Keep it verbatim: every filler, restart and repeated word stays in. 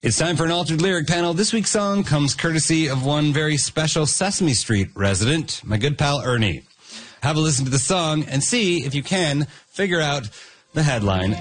It's time for an altered lyric panel. This week's song comes courtesy of one very special Sesame Street resident, my good pal Ernie. Have a listen to the song and see if you can figure out the headline.